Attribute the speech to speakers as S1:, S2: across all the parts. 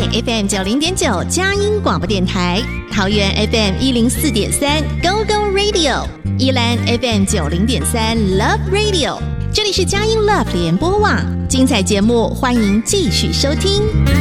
S1: 北 FM 90.9佳音广播电台，桃园 FM 104.3 Go Go Radio， 宜兰 FM 90.3 Love Radio。这里是佳音 Love 联播网，精彩节目欢迎继续收听。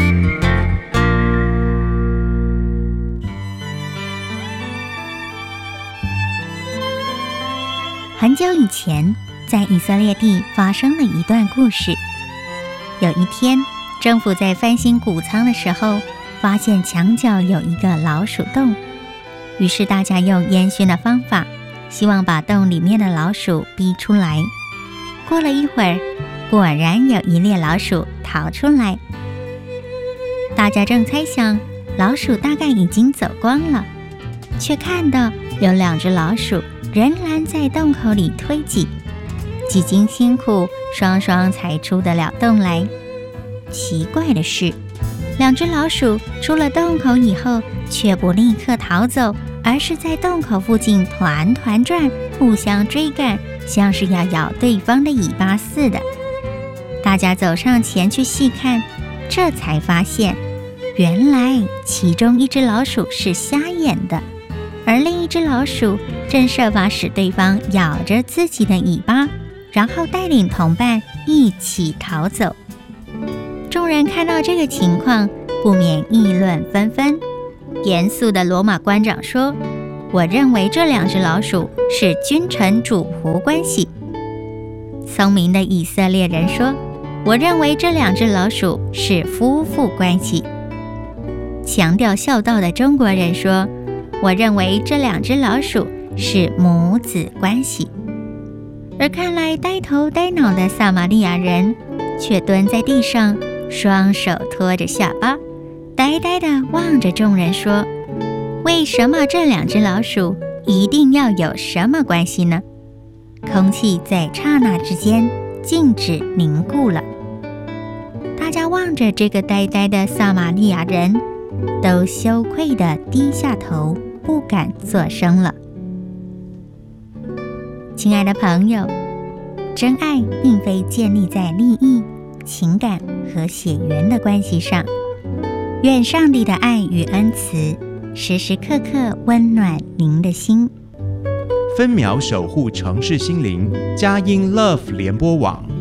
S2: 很久以前，在以色列地发生了一段故事。有一天，政府在翻新谷仓的时候，发现墙角有一个老鼠洞，于是大家用烟熏的方法，希望把洞里面的老鼠逼出来。过了一会儿，果然有一列老鼠逃出来。大家正猜想老鼠大概已经走光了，却看到有2只老鼠仍然在洞口里推挤，几经辛苦，双双才出得了洞来。奇怪的是，2只老鼠出了洞口以后，却不立刻逃走，而是在洞口附近团团转，互相追赶，像是要咬对方的尾巴似的。大家走上前去细看，这才发现，原来其中一只老鼠是瞎眼的，而另一只老鼠正设法使对方咬着自己的尾巴，然后带领同伴一起逃走。众人看到这个情况，不免议论纷纷。严肃的罗马官长说：“我认为这2只老鼠是君臣主仆关系。”聪明的以色列人说：“我认为这2只老鼠是夫妇关系。”强调孝道的中国人说：“我认为这2只老鼠是母子关系。”而看来呆头呆脑的撒玛利亚人却蹲在地上，双手托着下巴，呆呆地望着众人说：“为什么这2只老鼠一定要有什么关系呢？”空气在刹那之间静止凝固了。大家望着这个呆呆的撒玛利亚人，都羞愧地低下头，不敢作声了。亲爱的朋友，真爱并非建立在利益、情感和血缘的关系上。愿上帝的爱与恩慈时时刻刻温暖您的心。
S3: 分秒守护城市心灵，佳音 Love 联播网。